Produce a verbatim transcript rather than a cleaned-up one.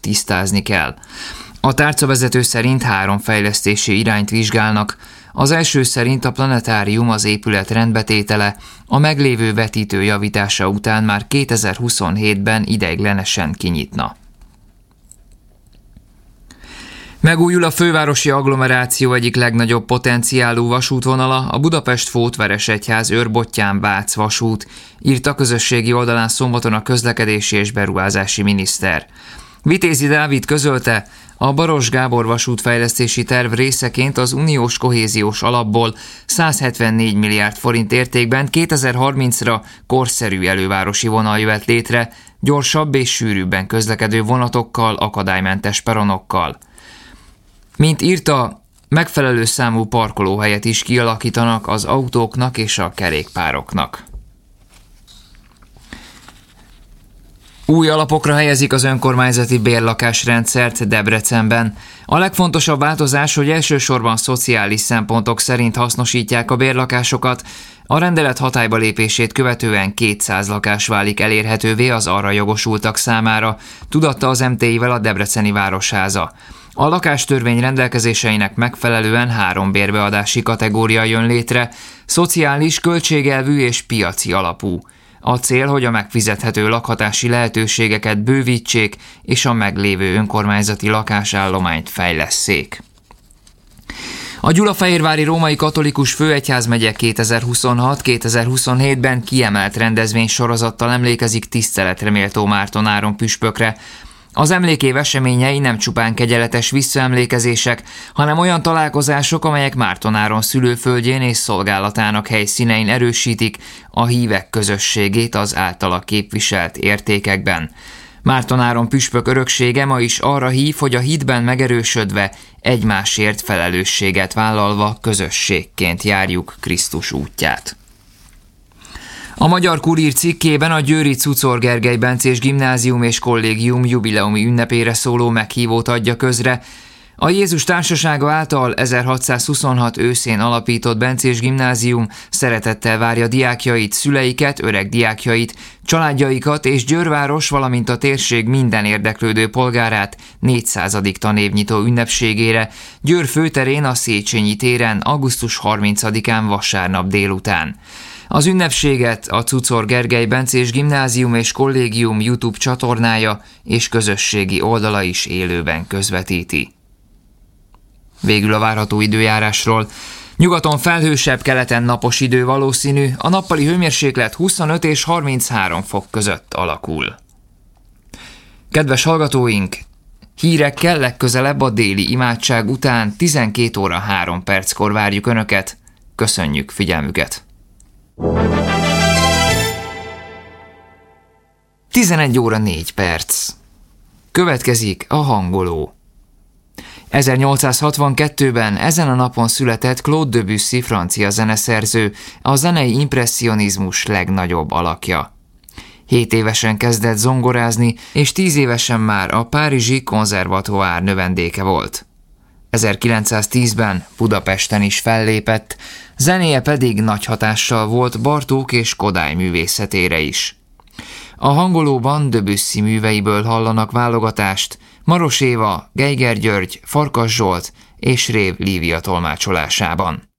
tisztázni kell. A tárcavezető szerint három fejlesztési irányt vizsgálnak. Az első szerint a planetárium az épület rendbetétele, a meglévő vetítő javítása után már kétezer-huszonhétben ideiglenesen kinyitna. Megújul a fővárosi agglomeráció egyik legnagyobb potenciálú vasútvonala, a Budapest-Hódveresegyház-Őrbottyán-Bác vasút, írt a közösségi oldalán szombaton a közlekedési és beruházási miniszter. Vitézi Dávid közölte, a Baross Gábor vasútfejlesztési terv részeként az uniós kohéziós alapból százhetvennégy milliárd forint értékben kétezer-harmincra korszerű elővárosi vonal jöhet létre, gyorsabb és sűrűbben közlekedő vonatokkal, akadálymentes peronokkal. Mint írta, megfelelő számú parkolóhelyet is kialakítanak az autóknak és a kerékpároknak. Új alapokra helyezik az önkormányzati bérlakásrendszert Debrecenben. A legfontosabb változás, hogy elsősorban szociális szempontok szerint hasznosítják a bérlakásokat. A rendelet hatályba lépését követően kétszáz lakás válik elérhetővé az arra jogosultak számára, tudatta az em té i-vel a Debreceni Városháza. A lakástörvény rendelkezéseinek megfelelően három bérbeadási kategória jön létre, szociális, költségelvű és piaci alapú. A cél, hogy a megfizethető lakhatási lehetőségeket bővítsék és a meglévő önkormányzati lakásállományt fejlesszék. A Gyulafehérvári Római Katolikus Főegyházmegye kétezer-huszonhat-kétezer-huszonhétben kiemelt rendezvénysorozattal emlékezik tiszteletre méltó Márton Áron püspökre. Az emlékév eseményei nem csupán kegyeletes visszaemlékezések, hanem olyan találkozások, amelyek Márton Áron szülőföldjén és szolgálatának helyszínein erősítik a hívek közösségét az általa képviselt értékekben. Márton Áron püspök öröksége ma is arra hív, hogy a hitben megerősödve, egymásért felelősséget vállalva közösségként járjuk Krisztus útját. A Magyar Kurír cikkében a győri Czuczor Gergely Bencés Gimnázium és Kollégium jubileumi ünnepére szóló meghívót adja közre. A Jézus Társasága által ezerhatszázhuszonhat őszén alapított Bencés Gimnázium szeretettel várja diákjait, szüleiket, öreg diákjait, családjaikat és Győrváros, valamint a térség minden érdeklődő polgárát négyszázadik tanévnyitó ünnepségére Győr főterén a Széchenyi téren augusztus harmincadikán vasárnap délután. Az ünnepséget a Czuczor Gergely Bencés Gimnázium és Kollégium YouTube csatornája és közösségi oldala is élőben közvetíti. Végül a várható időjárásról. Nyugaton felhősebb, keleten napos idő valószínű, a nappali hőmérséklet huszonöt és harminchárom fok között alakul. Kedves hallgatóink, hírekkel legközelebb a déli imádság után tizenkét óra három perckor várjuk Önöket. Köszönjük figyelmüket! tizenegy óra négy perc. Következik a hangoló. ezernyolcszázhatvankettőben ezen a napon született Claude Debussy francia zeneszerző, a zenei impresszionizmus legnagyobb alakja. Hét évesen kezdett zongorázni, és tíz évesen már a párizsi konzervatoire növendéke volt. ezerkilencszáztízben Budapesten is fellépett, zenéje pedig nagy hatással volt Bartók és Kodály művészetére is. A hangolóban Debussy műveiből hallanak válogatást Maros Éva, Geiger György, Farkas Zsolt és Rév Lívia tolmácsolásában.